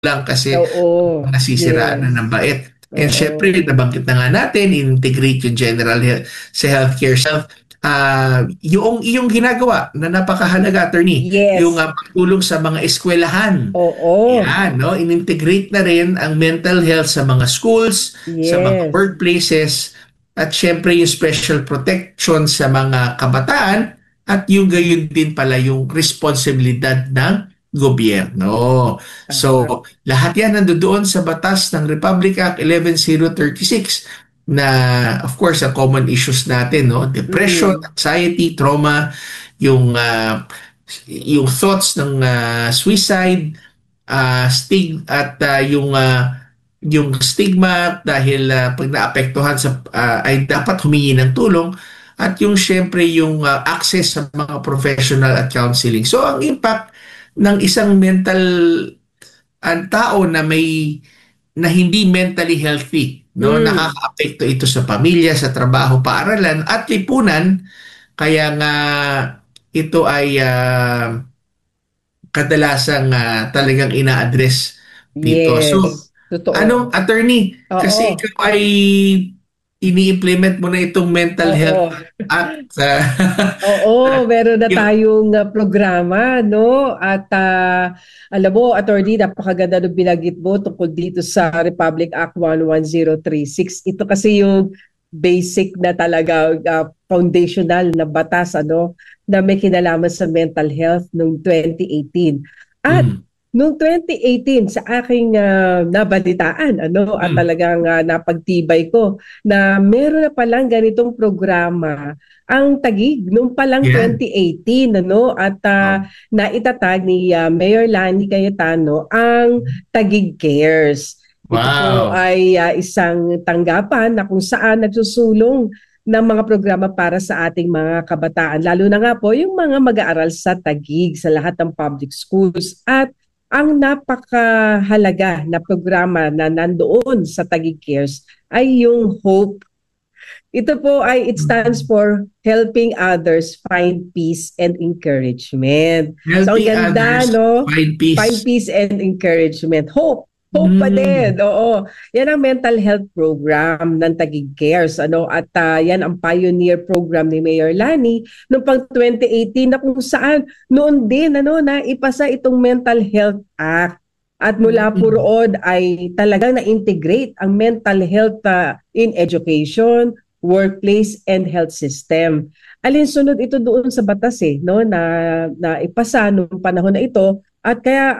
lang kasi Oo. nasisiraan na Yes. ng bait. And syempre, Oo. nabanggit na nga natin, integrate yung general health sa healthcare self. Yung ginagawa na napakahalaga, attorney, yung Yes. pagtulong sa mga eskwelahan. Oo. Yan, no? In-integrate na rin ang mental health sa mga schools, sa mga Yes. workplaces, at syempre yung special protection sa mga kabataan, at yung gayon din pala yung responsibilidad ng gobyerno. Tama. So, lahat yan nandoon sa batas ng Republic Act 11036 na of course ang common issues natin, no? Depression, Mm. anxiety, trauma, yung thoughts ng suicide, yung stigma dahil pag naapektuhan ay dapat humingi ng tulong, at yung syempre yung access sa mga professional at counseling. So ang impact ng isang ang tao na hindi mentally healthy, no, Mm. nakakaapekto ito sa pamilya, sa trabaho, paaralan at lipunan. Kaya nga ito ay kadalasang talagang ina-address dito. So, Yes. Totoo. attorney, kasi Oo. ikaw ay ini-implement mo na itong mental health Oo. act Oo, meron na yung, tayong programa, no? At alam mo, attorney, napakaganda ng binanggit mo tungkol dito sa Republic Act 11036. Ito kasi yung basic na talaga foundational na batas, ano, na may kinalaman sa mental health noong 2018. At mm, noong 2018, sa aking nabalitaan, ano, at mm, talagang napagtibay ko na meron na palang ganitong programa ang Taguig noong palang yan. 2018, ano, at Oh, naitatag ni Mayor Lani Cayetano ang Taguig Cares. Ito po wow. ay isang tanggapan na kung saan nagsusulong ng mga programa para sa ating mga kabataan, lalo na nga po yung mga mag-aaral sa Taguig sa lahat ng public schools. At ang napakahalaga na programa na nandoon sa Taguig Cares ay yung Hope. Ito po ay, it stands Mm. for Helping Others Find Peace and Encouragement. So ang Helping ganda, others no? find Find peace. peace and encouragement. Hope. Hope pa Mm, din. Oo. Yan ang mental health program ng Taguig Cares. Ano? At yan ang pioneer program ni Mayor Lani noong pang 2018 na kung saan noon din ano, na ipasa itong Mental Health Act. At mula po mm, roon ay talagang na-integrate ang mental health in education, workplace and health system. Alinsunod ito doon sa batas no, na ipasa noong panahon na ito, at kaya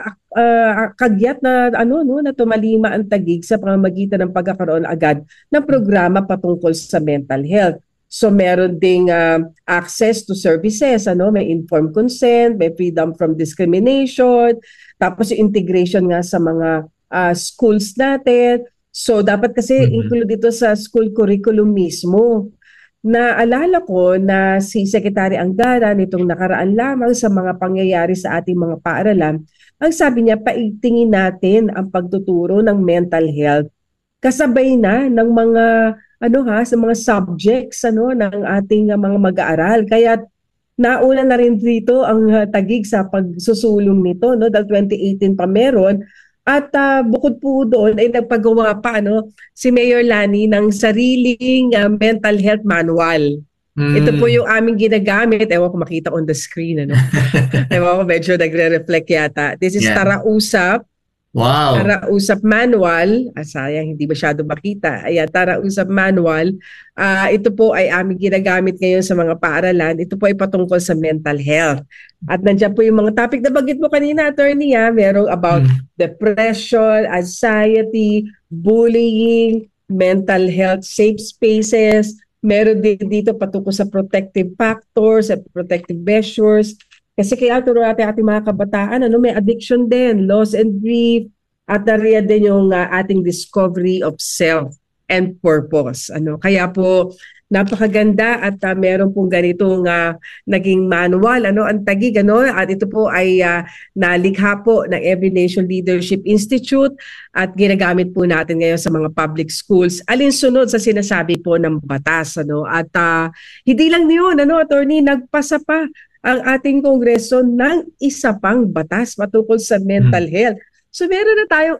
kagyat na ano no, na tumalima ang Taguig sa pamamagitan ng pagkakaroon agad ng programa patungkol sa mental health. So meron ding access to services, ano, may informed consent, may freedom from discrimination, tapos yung integration nga sa mga schools natin. So dapat kasi mm, include dito sa school curriculum mismo. Naalala ko na si Secretary Angara nitong nakaraan lamang sa mga pangyayari sa ating mga paaralan, ang sabi niya, paigtingin natin ang pagtuturo ng mental health kasabay na ng mga ano sa mga subjects ano ng ating mga mag-aaral. Kaya nauna na rin dito ang Taguig sa pagsusulong nito, no, dahil 2018 pa meron. At bukod po doon ay nagpagawa pa ano si Mayor Lani ng sariling mental health manual. Ito po mm. yung aming ginagamit. Ewan ko makita on the screen, ano. Ewan ko, medyo nagre-reflect yata. This is Yan. Tara Usap. Wow. Tara Usap Manual. Sayang, hindi masyado makita. Ayan, Tara Usap Manual. Ito po ay aming ginagamit ngayon sa mga paaralan. Ito po ay patungkol sa mental health. At nandiyan po yung mga topic na bagit mo kanina, attorney, merong about Mm, depression, anxiety, bullying, mental health, safe spaces. Meron din dito patungkol sa protective factors, sa protective measures. Kasi kaya turo natin ating mga kabataan, ano, may addiction din, loss and grief, at nariyan din yung ating discovery of self and purpose. Ano, kaya po napakaganda at meron pong ganitong naging manual ano ang Taguig, ano, at ito po ay nalikha po ng Every Nation Leadership Institute at ginagamit po natin ngayon sa mga public schools alinsunod sa sinasabi po ng batas, ano. At hindi lang niyon, ano, attorney, nagpasa pa ang ating Kongreso ng isa pang batas patungkol sa mental mm. health. So meron na tayong